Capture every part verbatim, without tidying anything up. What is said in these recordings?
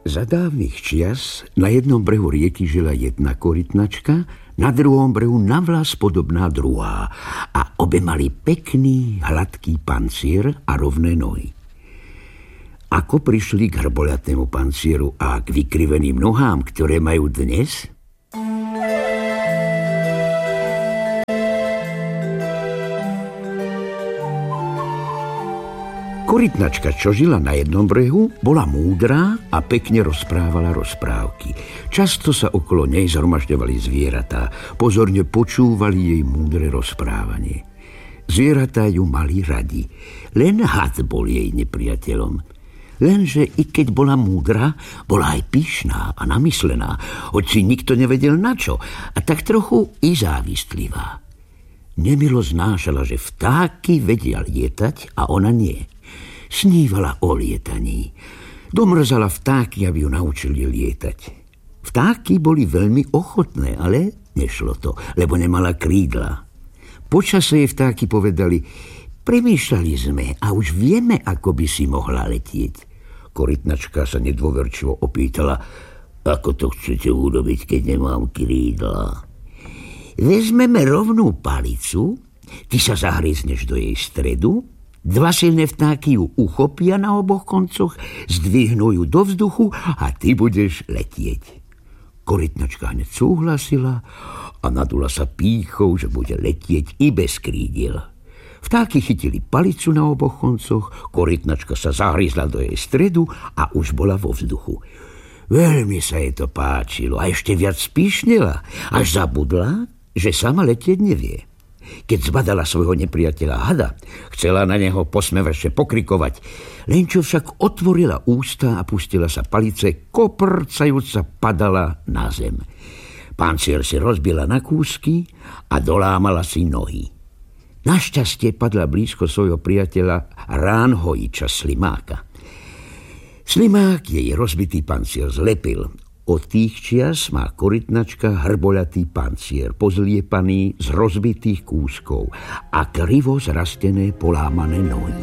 Za dávnych čias na jednom brehu rieky žila jedna korytnačka, na druhom brehu navlas podobná druhá a obe mali pekný, hladký pancier a rovné nohy. Ako prišli k hrboľatnému pancieru a k vykriveným nohám, ktoré majú dnes? Korytnačka, čo žila na jednom brehu, bola múdra a pekne rozprávala rozprávky. Často sa okolo nej zhromažďovali zvieratá, pozorne počúvali jej múdre rozprávanie. Zvieratá ju mali radi, len had bol jej nepriateľom. Lenže i keď bola múdra, bola aj pyšná a namyslená, hoci nikto nevedel na čo, a tak trochu i závistlivá. Nemilo znášala, že vtáky vedia lietať a ona nie. Snívala o lietaní. Domrzala vtáky, aby ju naučili lietať. Vtáky boli veľmi ochotné, ale nešlo to, lebo nemala krídla. Počase jej vtáky povedali: premýšľali sme a už vieme, ako by si mohla letieť. Korytnačka sa nedôverčivo opýtala: ako to chcete urobiť, keď nemám krídla? Vezmeme rovnú palicu, ty sa zahryzneš do jej stredu, dva silné vtáky ju uchopia na oboch koncoch, zdvihnú ju do vzduchu a ty budeš letieť. Korytnačka hneď súhlasila a nadula sa pýchou, že bude letieť i bez krídiel. Vtáky chytili palicu na oboch koncoch, korytnačka sa zahryzla do jej stredu a už bola vo vzduchu. Veľmi sa jej to páčilo a ešte viac spíšnila, až zabudla, že sama letieť nevie. Keď zbadala svojho nepriateľa hada, chcela na neho posmevačne pokrikovať, len čo však otvorila ústa a pustila sa palice, koprcajúca padala na zem. Pancier si rozbila na kúsky a dolámala si nohy. Našťastie padla blízko svojho priateľa ránhojiča Slimáka. Slimák jej rozbitý pancier zlepil. Od tých čias má korytnačka hrboľatý pancier, pozliepaný z rozbitých kúskov a krivo zrastené polámané nohy.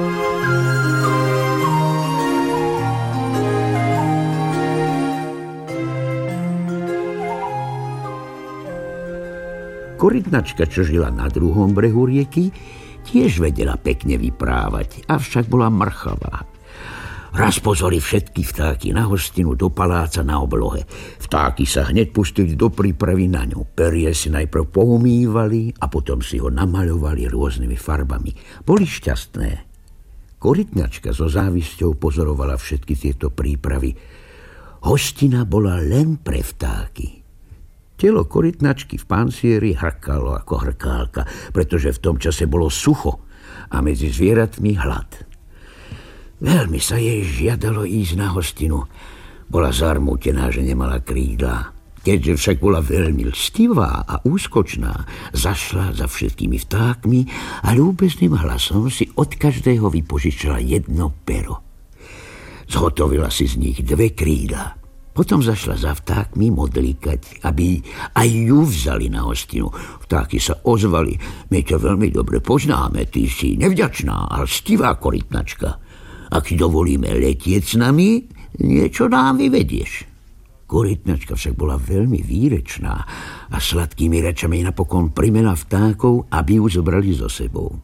Korytnačka, čo žila na druhom brehu rieky, tiež vedela pekne vyprávať, avšak bola mrchavá. Raz pozori všetky vtáky na hostinu do paláca na oblohe. Vtáky sa hneď pustili do prípravy na ňu. Perie si najprv poumývali a potom si ho namaľovali rôznymi farbami. Boli šťastné. Korytnačka so závisťou pozorovala všetky tieto prípravy. Hostina bola len pre vtáky. Telo korytnačky v pancieri hrkalo ako hrkálka, pretože v tom čase bolo sucho a medzi zvieratmi hlad. Veľmi sa jej žiadalo ísť na hostinu. Bola zarmútená, že nemala krídla. Keďže však bola veľmi lstivá a úskočná, zašla za všetkými vtákmi a ľúbezným hlasom si od každého vypožičala jedno pero. Zhotovila si z nich dve krídla. Potom zašla za vtákmi modlíkať, aby aj ju vzali na hostinu. Vtáky sa ozvali: my ťa veľmi dobre poznáme, ty si nevďačná a lstivá korytnačka. Ak ti dovolíme letieť s nami, niečo nám vyvedieš. Korytnačka však bola veľmi výrečná a sladkými rečami napokon primela vtákov, aby ju zobrali so sebou.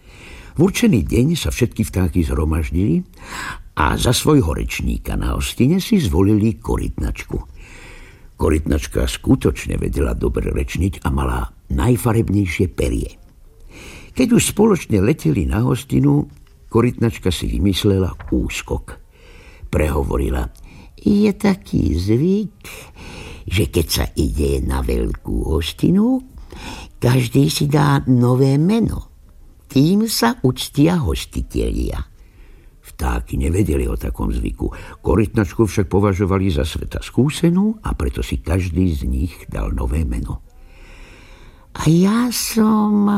V určený deň sa všetky vtáky zhromaždili a za svojho rečníka na hostine si zvolili korytnačku. Korytnačka skutočne vedela dobre rečniť a mala najfarebnejšie perie. Keď už spoločne leteli na hostinu, korytnačka si vymyslela úskok. Prehovorila: je taký zvyk, že keď sa ide na veľkú hostinu, každý si dá nové meno. Tým sa uctia hostitelia. Vtáky nevedeli o takom zvyku. Korytnačku však považovali za sveta skúsenú a preto si každý z nich dal nové meno. A ja som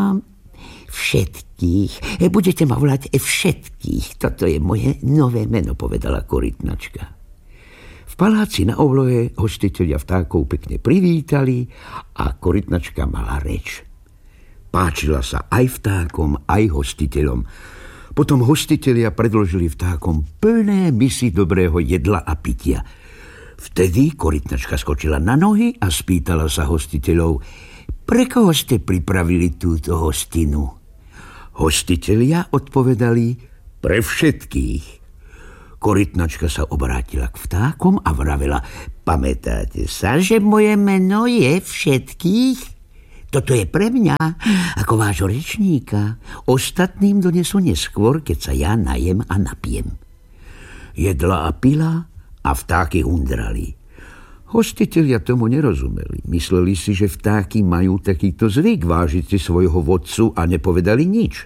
všetkých. Budete ma volať všetkých. Toto je moje nové meno, povedala korytnačka. V paláci na oblohe hostitelia vtákov pekne privítali a korytnačka mala reč. Páčila sa aj vtákom, aj hostiteľom. Potom hostitelia predložili vtákom plné misy dobrého jedla a pitia. Vtedy korytnačka skočila na nohy a spýtala sa hostiteľov: pre koho ste pripravili túto hostinu? Hostitelia odpovedali: pre všetkých. Korytnačka sa obrátila k vtákom a vravela: pamätáte sa, že moje meno je Všetkých? Toto je pre mňa, ako vášho rečníka. Ostatným donesú neskôr, keď sa ja najem a napijem. Jedla a pila a vtáky hundrali. Hostitelia tomu nerozumeli. Mysleli si, že vtáky majú takýto zvyk vážiť si svojho vodcu a nepovedali nič.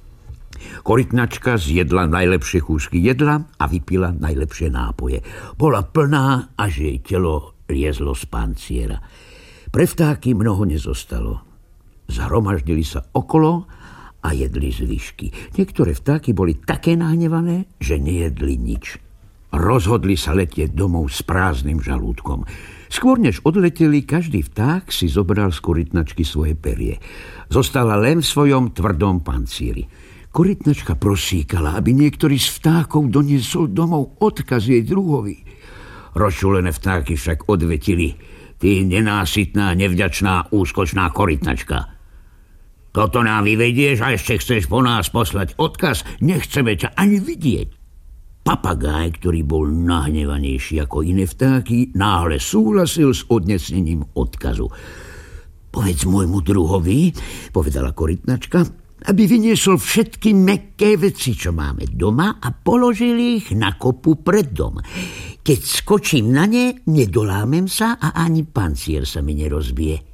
Korytnačka zjedla najlepšie kúsky jedla a vypila najlepšie nápoje. Bola plná, až jej telo liezlo z panciera. Pre vtáky mnoho nezostalo. Zhromaždili sa okolo a jedli zvyšky. Niektoré vtáky boli také nahnevané, že nejedli nič. Rozhodli sa letieť domov s prázdnym žalúdkom. Skôr než odleteli, každý vták si zobral z korytnačky svoje perie. Zostala len v svojom tvrdom pancieri. Korytnačka prosíkala, aby niektorý z vtákov doniesol domov odkaz jej druhovi. Rozčúlené vtáky však odvetili: ty nenásytná, nevďačná, úskočná korytnačka. Toto nám vyvedieš a ešte chceš po nás poslať odkaz? Nechceme ťa ani vidieť. Papagáj, ktorý bol nahnevanejší ako iné vtáky, náhle súhlasil s odnesením odkazu. Povedz môjmu druhovi, povedala korytnačka, aby vyniesol všetky mäkké veci, čo máme doma, a položil ich na kopu pred dom. Keď skočím na ne, nedolámem sa a ani pancier sa mi nerozbije.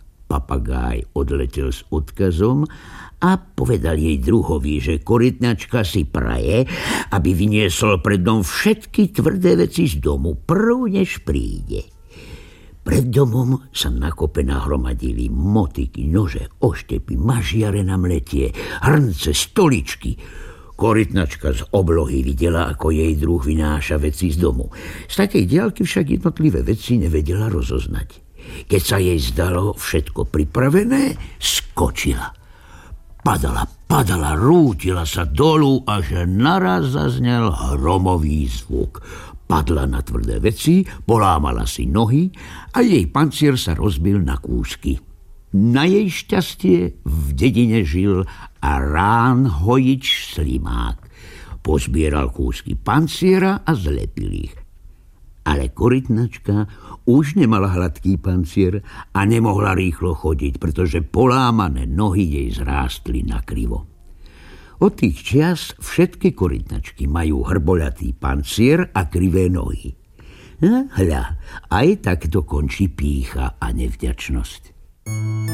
Papagáj odletel s odkazom a povedal jej druhovi, že korytnačka si praje, aby vyniesol pred dom všetky tvrdé veci z domu, prv než príde. Pred domom sa na kope nahromadili motyky, nože, oštepy, mažiare na mletie, hrnce, stoličky. Korytnačka z oblohy videla, ako jej druh vynáša veci z domu. Z takej diaľky však jednotlivé veci nevedela rozoznať. Keď sa jej zdalo všetko pripravené, skočila. Padala, padala, rútila sa dolu, až naraz zaznel hromový zvuk. Padla na tvrdé veci, polámala si nohy a jej pancier sa rozbil na kúsky. Na jej šťastie v dedine žil Rán Hojič Slimák. Pozbieral kúsky panciera a zlepil ich. Ale korytnačka už nemala hladký pancier a nemohla rýchlo chodiť, pretože polámané nohy jej zrástli nakrivo. Od tých čias všetky korytnačky majú hrboľatý pancier a krivé nohy. Hľa, aj takto končí pýcha a nevďačnosť.